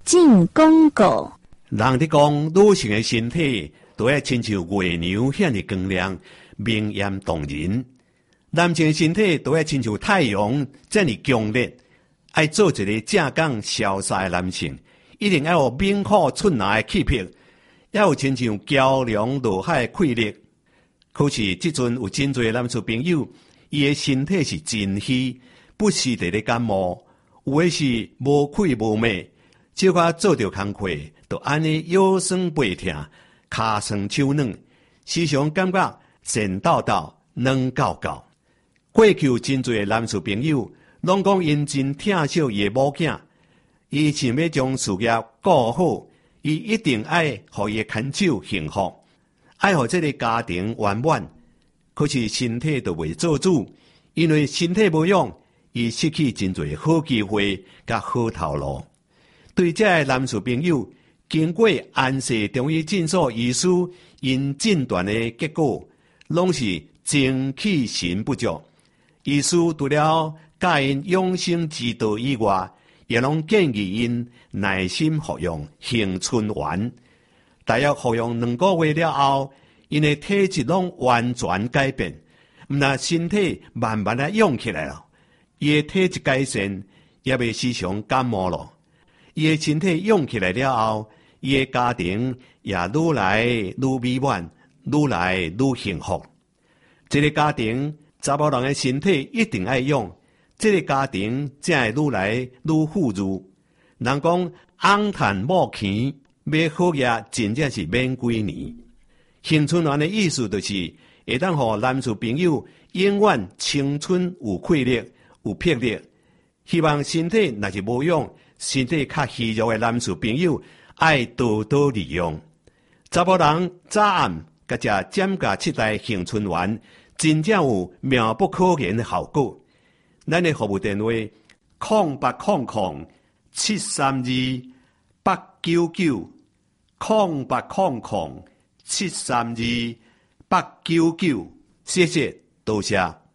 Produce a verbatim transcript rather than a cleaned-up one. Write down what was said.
进广告。 人伫讲女性的身体都要亲像月娘遐尼光亮、明艳动人，男性的身体都要亲像太阳这样强烈。爱做一个正港潇洒的男性，一定要有明虎寸拿的气魄，要有亲像桥梁落海的气力。可是即阵有真侪男士朋友，伊的身体是真虚，不时地咧感冒，有的是无气无寐，只要做着工课，就安尼腰酸背痛、骹酸手软，时常感觉神抖抖、软搞搞。过去有真侪男士朋友，拢讲因真疼惜伊的某囝，伊想要将事业顾好，伊一定爱互伊的牵手幸福，爱互这个家庭圆满。可是身体就袂做主，因为身体无用，伊失去真侪好机会甲好头路。对这个男士朋友，经过安氏中医诊所医师因诊断的结果，拢是精气神不足。医师除了教因养生之道以外，也拢建议因耐心服用杏春丸。大约服用两个月了后，因的体质拢完全改变，毋但身体慢慢的用起来了，伊的体质改善，也未时常感冒了。伊的身体用起来了后，伊的家庭也愈来愈美满，愈来愈幸福。这个家庭查某人的身体一定爱用，这个家庭才会愈来愈富裕。人讲翁赚某钱，买好嘢真正是免几年。杏春丸的意思就是，会当互男士朋友永远青春有气力、有魄力。希望身体若是无用，身体较虚弱的男士朋友，爱多多利用。查某人早暗甲食减价七代杏春丸，真正有妙不可言的效果。咱的服务电话：空八空空七三二八九九，空八空空七三二八九九。谢谢，多谢。